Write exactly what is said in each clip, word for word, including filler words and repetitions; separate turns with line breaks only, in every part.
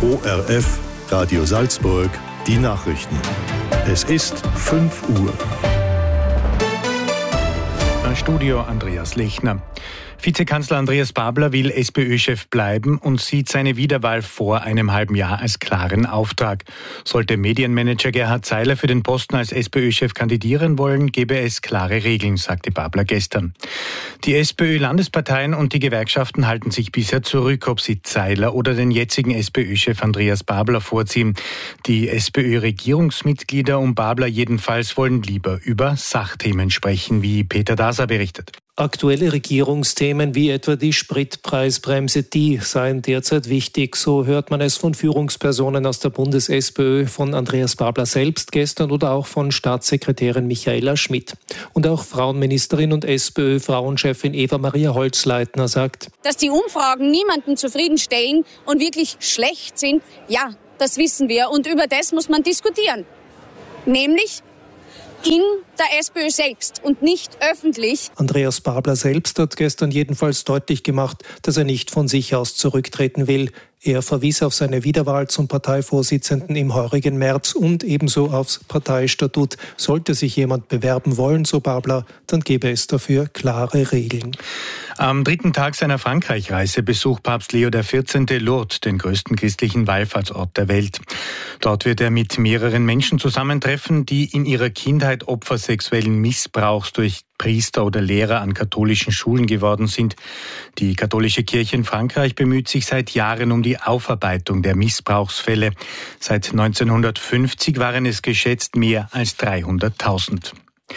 O R F, Radio Salzburg, die Nachrichten. Es ist fünf Uhr.
Studio Andreas Lechner. Vizekanzler Andreas Babler will SPÖ-Chef bleiben und sieht seine Wiederwahl vor einem halben Jahr als klaren Auftrag. Sollte Medienmanager Gerhard Seiler für den Posten als SPÖ-Chef kandidieren wollen, gäbe es klare Regeln, sagte Babler gestern. Die SPÖ-Landesparteien und die Gewerkschaften halten sich bisher zurück, ob sie Seiler oder den jetzigen SPÖ-Chef Andreas Babler vorziehen. Die SPÖ-Regierungsmitglieder um Babler jedenfalls wollen lieber über Sachthemen sprechen, wie Peter Daser berichtet.
Aktuelle Regierungsthemen wie etwa die Spritpreisbremse, die seien derzeit wichtig. So hört man es von Führungspersonen aus der Bundes-SPÖ, von Andreas Babler selbst gestern oder auch von Staatssekretärin Michaela Schmidt. Und auch Frauenministerin und SPÖ-Frauenchefin Eva-Maria Holzleitner sagt:
Dass die Umfragen niemanden zufriedenstellen und wirklich schlecht sind, ja, das wissen wir. Und über das muss man diskutieren. Nämlich in der SPÖ selbst und nicht öffentlich.
Andreas Babler selbst hat gestern jedenfalls deutlich gemacht, dass er nicht von sich aus zurücktreten will. Er verwies auf seine Wiederwahl zum Parteivorsitzenden im heurigen März und ebenso aufs Parteistatut. Sollte sich jemand bewerben wollen, so Babler, dann gäbe es dafür klare Regeln.
Am dritten Tag seiner Frankreich-Reise besucht Papst Leo der vierzehnte Lourdes, den größten christlichen Wallfahrtsort der Welt. Dort wird er mit mehreren Menschen zusammentreffen, die in ihrer Kindheit Opfer sexuellen Missbrauchs durch Priester oder Lehrer an katholischen Schulen geworden sind. Die katholische Kirche in Frankreich bemüht sich seit Jahren um die Aufarbeitung der Missbrauchsfälle. Seit neunzehnhundertfünfzig waren es geschätzt mehr als dreihunderttausend.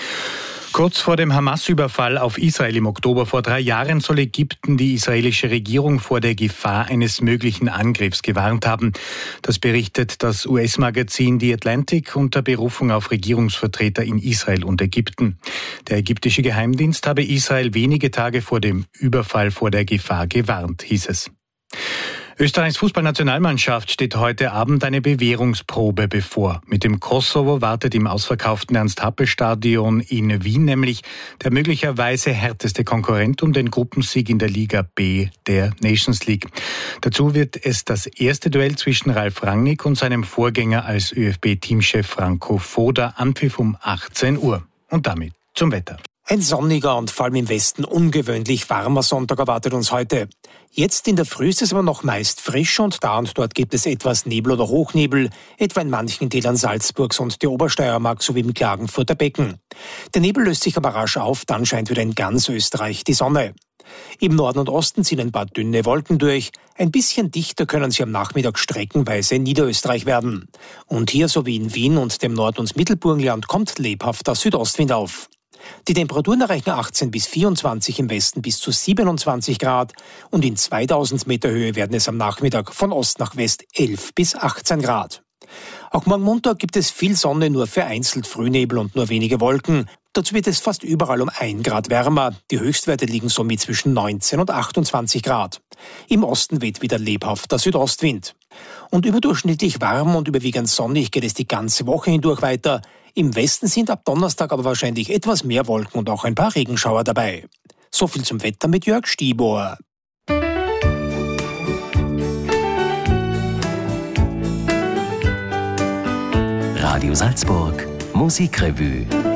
Kurz vor dem Hamas-Überfall auf Israel im Oktober vor drei Jahren soll Ägypten die israelische Regierung vor der Gefahr eines möglichen Angriffs gewarnt haben. Das berichtet das U S-Magazin The Atlantic unter Berufung auf Regierungsvertreter in Israel und Ägypten. Der ägyptische Geheimdienst habe Israel wenige Tage vor dem Überfall vor der Gefahr gewarnt, hieß es. Österreichs Fußballnationalmannschaft steht heute Abend eine Bewährungsprobe bevor. Mit dem Kosovo wartet im ausverkauften Ernst-Happel-Stadion in Wien nämlich der möglicherweise härteste Konkurrent um den Gruppensieg in der Liga B der Nations League. Dazu wird es das erste Duell zwischen Ralf Rangnick und seinem Vorgänger als ÖFB-Teamchef Franco Foda, Anpfiff um achtzehn Uhr. Und damit zum Wetter.
Ein sonniger und vor allem im Westen ungewöhnlich warmer Sonntag erwartet uns heute. Jetzt in der Früh ist es aber noch meist frisch und da und dort gibt es etwas Nebel oder Hochnebel, etwa in manchen Tälern Salzburgs und der Obersteiermark sowie im Klagenfurter Becken. Der Nebel löst sich aber rasch auf, dann scheint wieder in ganz Österreich die Sonne. Im Norden und Osten ziehen ein paar dünne Wolken durch. Ein bisschen dichter können sie am Nachmittag streckenweise in Niederösterreich werden. Und hier sowie in Wien und dem Nord- und Mittelburgenland kommt lebhafter Südostwind auf. Die Temperaturen erreichen achtzehn bis vierundzwanzig, im Westen bis zu siebenundzwanzig Grad und in zweitausend Meter Höhe werden es am Nachmittag von Ost nach West elf bis achtzehn Grad. Auch morgen Montag gibt es viel Sonne, nur vereinzelt Frühnebel und nur wenige Wolken. Dazu wird es fast überall um ein Grad wärmer. Die Höchstwerte liegen somit zwischen neunzehn und achtundzwanzig Grad. Im Osten weht wieder lebhafter Südostwind. Und überdurchschnittlich warm und überwiegend sonnig geht es die ganze Woche hindurch weiter. Im Westen sind ab Donnerstag aber wahrscheinlich etwas mehr Wolken und auch ein paar Regenschauer dabei. So viel zum Wetter mit Jörg Stieber.
Radio Salzburg, Musikrevue.